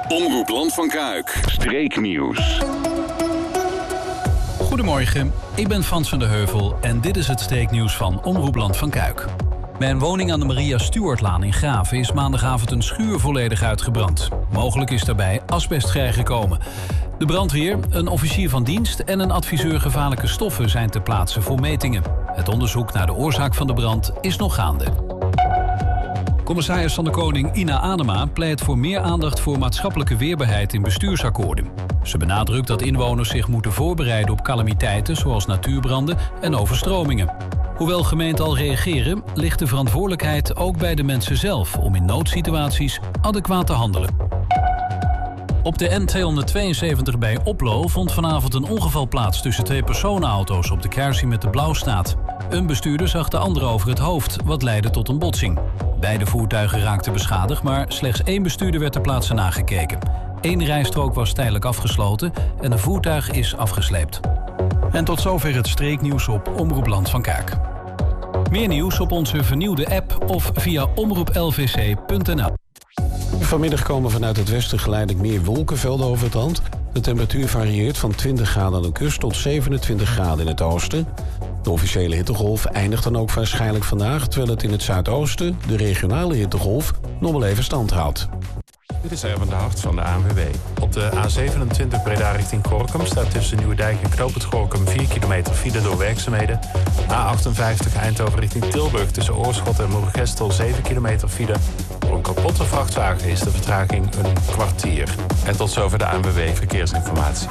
Omroep Land van Kuik. Streeknieuws. Goedemorgen, ik ben Frans van der Heuvel en dit is het streeknieuws van Omroep Land van Kuik. Bij een woning aan de Maria Stuartlaan in Graven is maandagavond een schuur volledig uitgebrand. Mogelijk is daarbij asbest vrijgekomen. De brandweer, een officier van dienst en een adviseur gevaarlijke stoffen zijn ter plaatse voor metingen. Het onderzoek naar de oorzaak van de brand is nog gaande. Commissaris van de Koning Ina Adema pleit voor meer aandacht voor maatschappelijke weerbaarheid in bestuursakkoorden. Ze benadrukt dat inwoners zich moeten voorbereiden op calamiteiten zoals natuurbranden en overstromingen. Hoewel gemeenten al reageren, ligt de verantwoordelijkheid ook bij de mensen zelf om in noodsituaties adequaat te handelen. Op de N272 bij Oplo vond vanavond een ongeval plaats tussen twee personenauto's op de kruising met de Blauwstaat. Een bestuurder zag de andere over het hoofd, wat leidde tot een botsing. Beide voertuigen raakten beschadigd, maar slechts 1 bestuurder werd ter plaatse nagekeken. 1 rijstrook was tijdelijk afgesloten en een voertuig is afgesleept. En tot zover het streeknieuws op Omroep Land van Kuik. Meer nieuws op onze vernieuwde app of via omroeplvc.nl. Vanmiddag komen vanuit het westen geleidelijk meer wolkenvelden over het land. De temperatuur varieert van 20 graden aan de kust tot 27 graden in het oosten. De officiële hittegolf eindigt dan ook waarschijnlijk vandaag, terwijl het in het zuidoosten de regionale hittegolf nog wel even stand houdt. Dit is Erwin de Hart van de ANWB. Op de A27 Breda richting Gorinchem staat tussen Nieuwedijk en Knoop het Gorinchem 4 kilometer file door werkzaamheden. A58 Eindhoven richting Tilburg tussen Oorschot en Moergestel 7 kilometer file. Door een kapotte vrachtwagen is de vertraging een kwartier. En tot zover de ANWB Verkeersinformatie.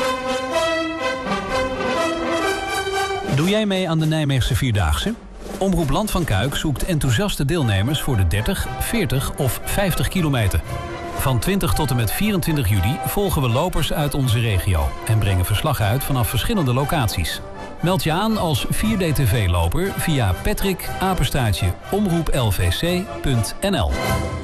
Doe jij mee aan de Nijmeegse Vierdaagse? Omroep Land van Kuik zoekt enthousiaste deelnemers voor de 30, 40 of 50 kilometer. Van 20 tot en met 24 juli volgen we lopers uit onze regio en brengen verslag uit vanaf verschillende locaties. Meld je aan als 4DTV-loper via patrick@omroeplvc.nl.